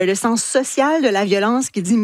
le sens social de la violence qui dit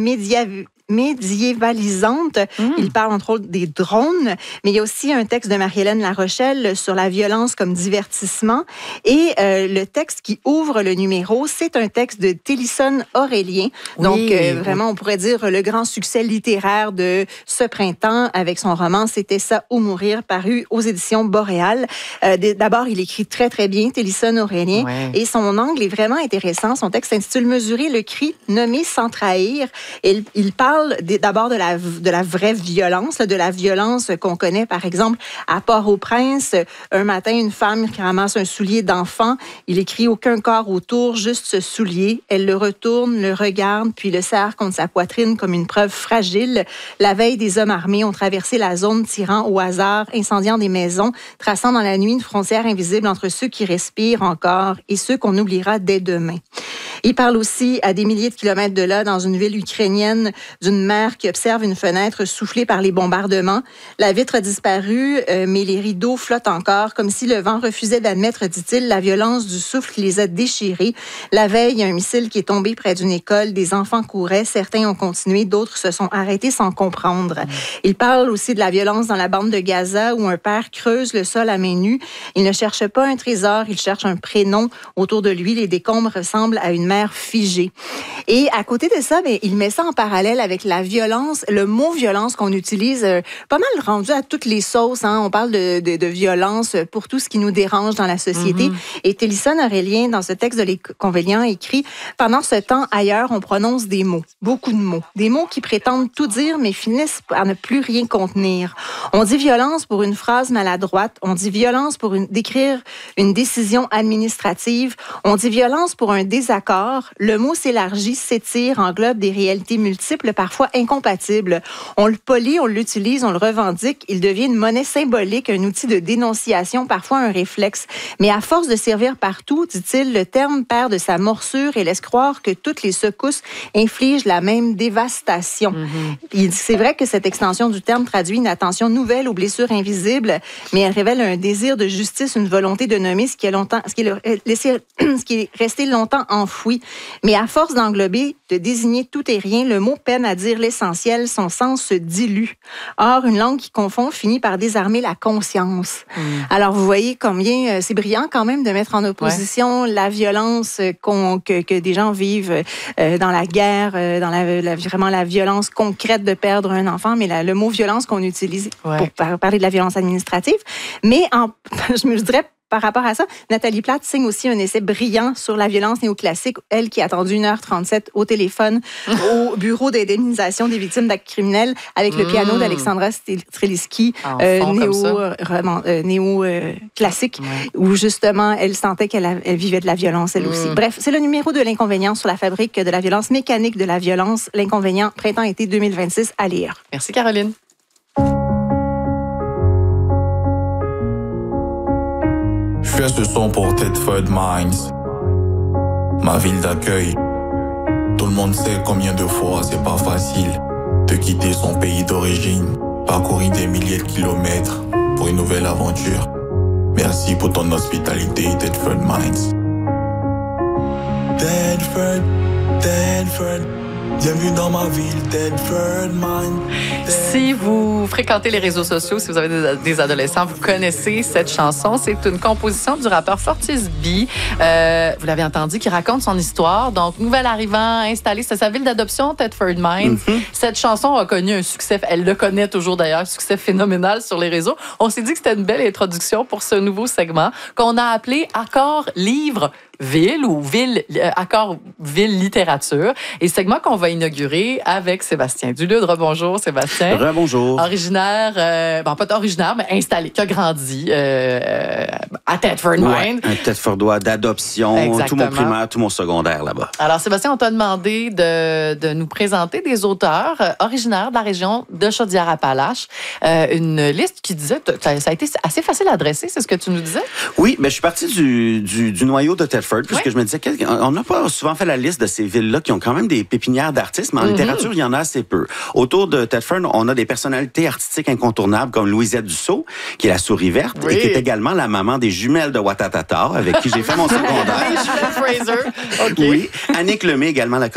médiévalisante. Il parle entre autres des drones, mais il y a aussi un texte de Marie-Hélène Larochelle sur la violence comme divertissement. Et le texte qui ouvre le numéro, c'est un texte de Télisson Aurélien. Donc, vraiment, on pourrait dire le grand succès littéraire de ce printemps avec son roman « C'était ça ou mourir » paru aux éditions Boréal. D'abord, il écrit très, très bien, Télisson Aurélien, et son angle est vraiment intéressant. Son texte s'intitule « Mesurer le cri, nommer sans trahir ». Il parle d'abord de la vraie violence, de la violence qu'on connaît, par exemple, à Port-au-Prince. Un matin, une femme qui ramasse un soulier d'enfant. Il écrit « Aucun corps autour, juste ce soulier ». Elle le retourne, le regarde, puis le serre contre sa poitrine comme une preuve fragile. La veille, des hommes armés ont traversé la zone, tirant au hasard, incendiant des maisons, traçant dans la nuit une frontière invisible entre ceux qui respirent encore et ceux qu'on oubliera dès demain. Il parle aussi à des milliers de kilomètres de là, dans une ville ukrainienne, d'une mère qui observe une fenêtre soufflée par les bombardements. La vitre a disparu, mais les rideaux flottent encore, comme si le vent refusait d'admettre, dit-il, la violence du souffle qui les a déchirés. La veille, il y a un missile qui est tombé près d'une école. Des enfants couraient, certains ont continué, d'autres se sont arrêtés sans comprendre. Il parle aussi de la violence dans la bande de Gaza, où un père creuse le sol à main nue. Il ne cherche pas un trésor, il cherche un prénom. Autour de lui, les décombres ressemblent à une mer figée. Et à côté de ça, il met ça en parallèle avec la violence, le mot violence qu'on utilise pas mal rendu à toutes les sauces. On parle de violence pour tout ce qui nous dérange dans la société. Et Télisson Aurélien, dans ce texte de l'Inconvénient, écrit « Pendant ce temps, ailleurs, on prononce des mots, beaucoup de mots. Des mots qui prétendent tout dire, mais finissent par ne plus rien contenir. On dit violence pour une phrase maladroite. On dit violence pour décrire une décision administrative. On dit violence pour un désaccord. Le mot s'élargit, s'étire, englobe des réalités multiples, parfois incompatibles. On le polie, on l'utilise, on le revendique. Il devient une monnaie symbolique, un outil de dénonciation, parfois un réflexe. Mais à force de servir partout, dit-il, le terme perd de sa morsure et laisse croire que toutes les secousses infligent la même dévastation. C'est vrai que cette extension du terme traduit une attention nouvelle aux blessures invisibles, mais elle révèle un désir de justice, une volonté de nommer ce qui est resté longtemps enfoui. Mais à force d'englober, de désigner tout et rien, le mot peine à dire l'essentiel, son sens se dilue. Or, une langue qui confond finit par désarmer la conscience. Alors, vous voyez combien c'est brillant quand même de mettre en opposition la violence que des gens vivent dans la guerre, dans vraiment la violence concrète de perdre un enfant, mais le mot violence qu'on utilise pour parler de la violence administrative. Mais je me dirais, par rapport à ça, Nathalie Platte signe aussi un essai brillant sur la violence néoclassique, elle qui a attendu 1h37 au téléphone au bureau d'indemnisation des victimes d'actes criminels avec le piano d'Alexandra Strelitzky, néo-classique, où justement elle sentait qu'elle vivait de la violence elle aussi. Bref, c'est le numéro de l'Inconvénient sur la fabrique de la violence, mécanique de la violence, l'Inconvénient, printemps-été 2026 à lire. Merci Caroline. Je fais ce son pour Thetford Mines, ma ville d'accueil. Tout le monde sait combien de fois c'est pas facile de quitter son pays d'origine, parcourir des milliers de kilomètres pour une nouvelle aventure. Merci pour ton hospitalité, Thetford Mines. Thetford, bienvenue dans ma ville, Thetford Mines. Si vous fréquentez les réseaux sociaux, si vous avez des adolescents, vous connaissez cette chanson. C'est une composition du rappeur Fortis B. Vous l'avez entendu, qui raconte son histoire. Donc, nouvel arrivant, installé, c'est sa ville d'adoption, Thetford Mines. Cette chanson a connu un succès, elle le connaît toujours d'ailleurs, un succès phénoménal sur les réseaux. On s'est dit que c'était une belle introduction pour ce nouveau segment qu'on a appelé Accord Livre Ville ou Accord Ville Littérature. Et segment qu'on va inaugurer avec Sébastien Dulude. Rebonjour Sébastien. Rebonjour. Originaire, pas originaire, mais installé, qui a grandi à Thetford Mines. Un Thetfordois d'adoption. Exactement. Tout mon primaire, tout mon secondaire là-bas. Alors Sébastien, on t'a demandé de nous présenter des auteurs originaires de la région de Chaudière-Appalaches. Une liste qui disait, ça a été assez facile à dresser, c'est ce que tu nous disais? Oui, mais je suis parti du noyau de Thetford Thetford, puisque je me disais, on n'a pas souvent fait la liste de ces villes-là qui ont quand même des pépinières d'artistes, mais en littérature, il y en a assez peu. Autour de Thetford, on a des personnalités artistiques incontournables comme Louisette Dussault, qui est la souris verte, et qui est également la maman des jumelles de Watatata, avec qui j'ai fait mon secondaire. Les jumelles Fraser. Oui. Annick Lemay, également la